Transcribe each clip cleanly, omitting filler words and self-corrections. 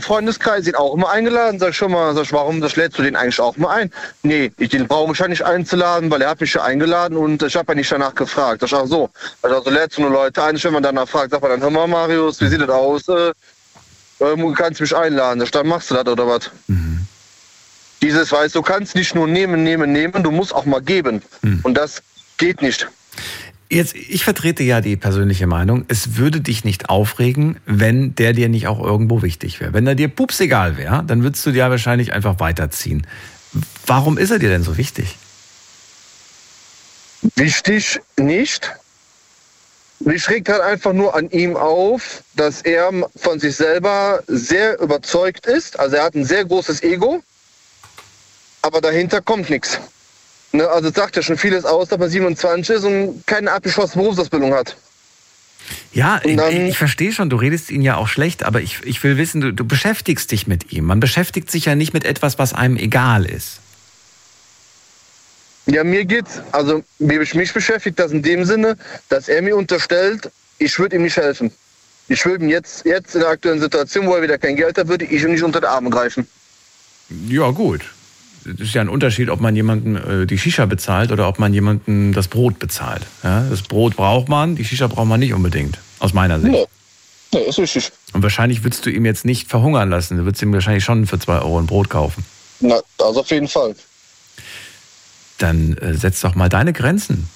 Freundeskreis ihn auch immer eingeladen. Sag ich schon mal, warum lädst du den eigentlich auch mal ein? Nee, den brauche ich ja nicht einzuladen, weil er hat mich ja eingeladen und ich habe ja nicht danach gefragt. Sag ich, ach so, also lädst du nur Leute ein, wenn man danach fragt, sagt man dann, hör mal Marius, wie sieht das aus? Kannst du mich einladen? Dann machst du das oder was? Mhm. Dieses, weißt du, kannst nicht nur nehmen, du musst auch mal geben. Mhm. Und das geht nicht. Jetzt, ich vertrete ja die persönliche Meinung, es würde dich nicht aufregen, wenn der dir nicht auch irgendwo wichtig wäre. Wenn er dir pups egal wäre, dann würdest du dir wahrscheinlich einfach weiterziehen. Warum ist er dir denn so wichtig? Wichtig nicht. Mich regt halt einfach nur an ihm auf, dass er von sich selber sehr überzeugt ist. Also er hat ein sehr großes Ego, aber dahinter kommt nichts. Ne, also sagt ja schon vieles aus, dass man 27 ist und keine abgeschlossene Berufsausbildung hat. Ja, ich verstehe schon, du redest ihn ja auch schlecht, aber ich will wissen, du beschäftigst dich mit ihm. Man beschäftigt sich ja nicht mit etwas, was einem egal ist. Ja, mich beschäftigt das in dem Sinne, dass er mir unterstellt, ich würde ihm nicht helfen. Ich würde ihm jetzt in der aktuellen Situation, wo er wieder kein Geld hat, würde ich ihm nicht unter die Arme greifen. Ja, gut. Das ist ja ein Unterschied, ob man jemandem die Shisha bezahlt oder ob man jemandem das Brot bezahlt. Ja, das Brot braucht man, die Shisha braucht man nicht unbedingt, aus meiner Sicht. Nee, ist richtig. Und wahrscheinlich würdest du ihm jetzt nicht verhungern lassen. Du würdest ihm wahrscheinlich schon für 2 Euro ein Brot kaufen. Na, also auf jeden Fall. Dann setz doch mal deine Grenzen.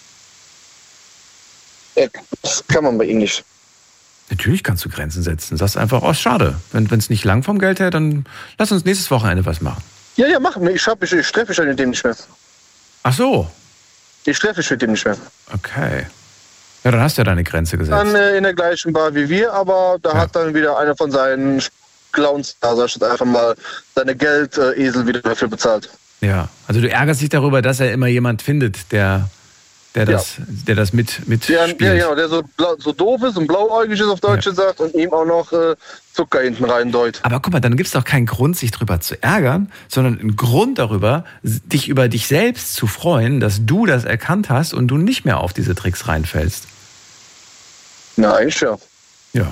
Ja, das kann man bei ihm nicht. Natürlich kannst du Grenzen setzen. Sagst einfach, oh, schade. Wenn es nicht lang vom Geld her, dann lass uns nächstes Wochenende was machen. Ja, machen wir. Ich treffe mich mit dem nicht mehr. Ach so. Ich treffe mich mit dem nicht mehr. Okay. Ja, dann hast du ja deine Grenze gesetzt. Dann in der gleichen Bar wie wir, aber da hat dann wieder einer von seinen Clowns, da sag ich jetzt einfach mal, seine Geldesel wieder dafür bezahlt. Ja, also du ärgerst dich darüber, dass er immer jemand findet, der das mitspielt. Ja, genau, der so doof ist und blauäugig ist, auf Deutsch gesagt, und ihm auch noch Zucker hinten reindeut. Aber guck mal, dann gibt es doch keinen Grund, sich drüber zu ärgern, sondern einen Grund darüber, dich über dich selbst zu freuen, dass du das erkannt hast und du nicht mehr auf diese Tricks reinfällst. Na, eigentlich ja. Ja.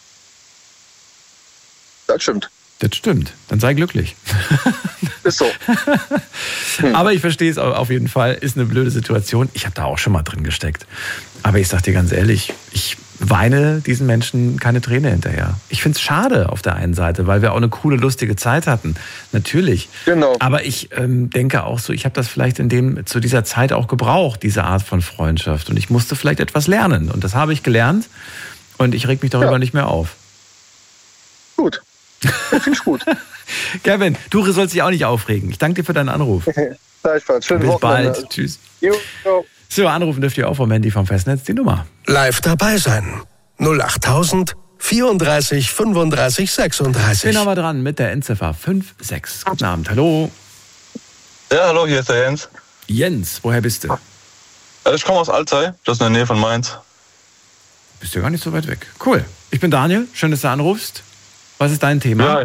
Das stimmt. Das stimmt. Dann sei glücklich. Ist so. Aber ich verstehe es auf jeden Fall. Ist eine blöde Situation. Ich habe da auch schon mal drin gesteckt. Aber ich sag dir ganz ehrlich, ich weine diesen Menschen keine Träne hinterher. Ich finde es schade auf der einen Seite, weil wir auch eine coole, lustige Zeit hatten. Natürlich. Genau. Aber ich denke auch so, ich habe das vielleicht zu dieser Zeit auch gebraucht, diese Art von Freundschaft. Und ich musste vielleicht etwas lernen. Und das habe ich gelernt. Und ich reg mich darüber nicht mehr auf. Gut. Finde ich gut. Kevin, du sollst dich auch nicht aufregen. Ich danke dir für deinen Anruf. Gleichfalls. Schönen Bis bald. Tschüss. Jo. So, anrufen dürft ihr auch vom Handy vom Festnetz die Nummer. Live dabei sein. 08000 34 35 36. Wen haben wir dran mit der Endziffer 56. Guten Abend, hallo. Ja, hallo, hier ist der Jens. Jens, woher bist du? Ich komme aus Alzey, das ist in der Nähe von Mainz. Bist ja gar nicht so weit weg. Cool. Ich bin Daniel, schön, dass du anrufst. Was ist dein Thema?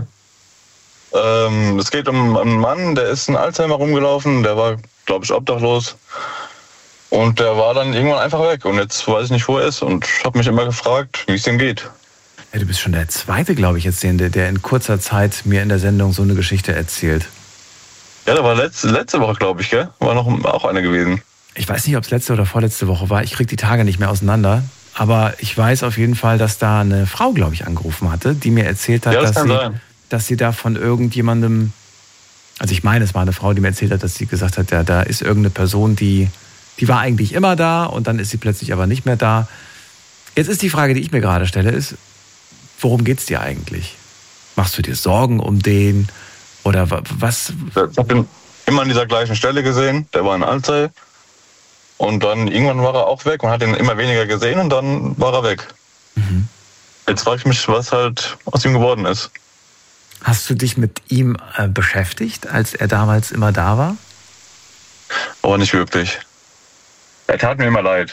Ja, es geht um einen Mann, der ist in Alzheimer rumgelaufen, der war, glaube ich, obdachlos. Und der war dann irgendwann einfach weg. Und jetzt weiß ich nicht, wo er ist. Und ich habe mich immer gefragt, wie es dem geht. Ja, du bist schon der Zweite, glaube ich, jetzt der in kurzer Zeit mir in der Sendung so eine Geschichte erzählt. Ja, da war letzte Woche, glaube ich, gell? War noch auch einer gewesen. Ich weiß nicht, ob es letzte oder vorletzte Woche war. Ich kriege die Tage nicht mehr auseinander. Aber ich weiß auf jeden Fall, dass da eine Frau, glaube ich, angerufen hatte, die mir erzählt hat, dass sie da von irgendjemandem, also ich meine, es war eine Frau, die mir erzählt hat, dass sie gesagt hat, ja, da ist irgendeine Person, die war eigentlich immer da und dann ist sie plötzlich aber nicht mehr da. Jetzt ist die Frage, die ich mir gerade stelle, ist, worum geht's dir eigentlich? Machst du dir Sorgen um den? Oder was? Ich habe ihn immer an dieser gleichen Stelle gesehen, der war in Alzey. Und dann irgendwann war er auch weg und hat ihn immer weniger gesehen und dann war er weg. Mhm. Jetzt frage ich mich, was halt aus ihm geworden ist. Hast du dich mit ihm beschäftigt, als er damals immer da war? Aber nicht wirklich. Er tat mir immer leid.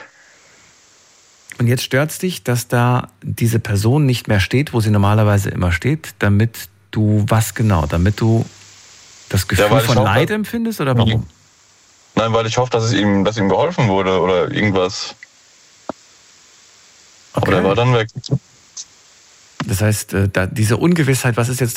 Und jetzt stört's dich, dass da diese Person nicht mehr steht, wo sie normalerweise immer steht, damit du was genau? Damit du das Gefühl von Leid empfindest oder warum? Nein, weil ich hoffe, dass ihm geholfen wurde oder irgendwas. Okay. Aber der war dann weg. Das heißt, diese Ungewissheit, was ist jetzt